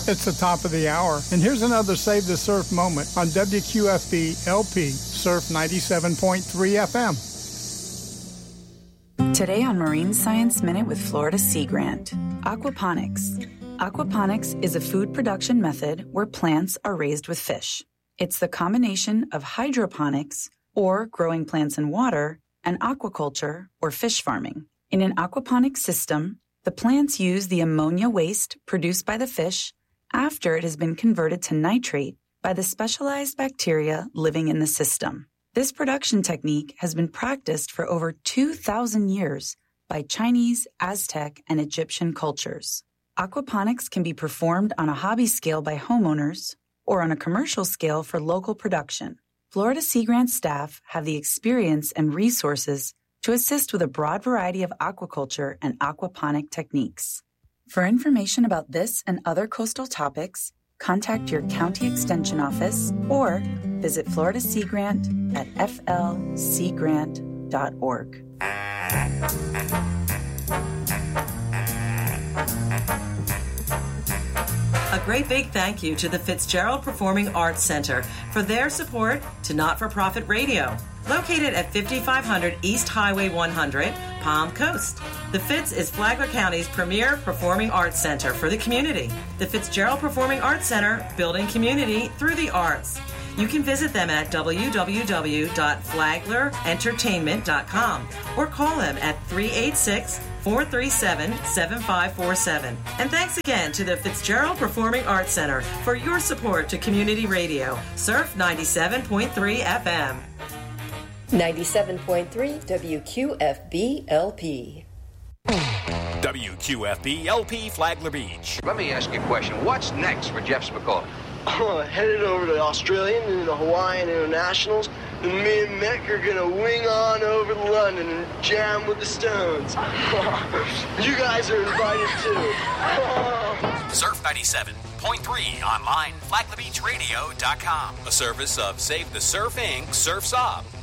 It's the top of the hour, and here's another Save the Surf moment on WQFB LP Surf 97.3 FM. Today on Marine Science Minute with Florida Sea Grant, aquaponics. Aquaponics is a food production method where plants are raised with fish. It's the combination of hydroponics, or growing plants in water, and aquaculture, or fish farming. In an aquaponics system, the plants use the ammonia waste produced by the fish after it has been converted to nitrate by the specialized bacteria living in the system. This production technique has been practiced for over 2,000 years by Chinese, Aztec, and Egyptian cultures. Aquaponics can be performed on a hobby scale by homeowners or on a commercial scale for local production. Florida Sea Grant staff have the experience and resources to assist with a broad variety of aquaculture and aquaponic techniques. For information about this and other coastal topics, contact your county extension office or visit Florida Sea Grant at flseagrant.org. A great big thank you to the Fitzgerald Performing Arts Center for their support to Not-for-Profit Radio, located at 5500 East Highway 100, Palm Coast. The Fitz is Flagler County's premier performing arts center for the community. The Fitzgerald Performing Arts Center, building community through the arts. You can visit them at www.flaglerentertainment.com or call them at 386-437-7547. And thanks again to the Fitzgerald Performing Arts Center for your support to community radio. Surf 97.3 FM. 97.3 WQFB LP. WQFB LP Flagler Beach. Let me ask you a question. What's next for Jeff Spicoli? Headed over to the Australian and the Hawaiian Internationals, and me and Mick are gonna wing on over to London and jam with the Stones. You guys are invited too. Surf 97.3 online, FlaglerBeachRadio.com. A service of Save the Surf Inc., Surf's Up.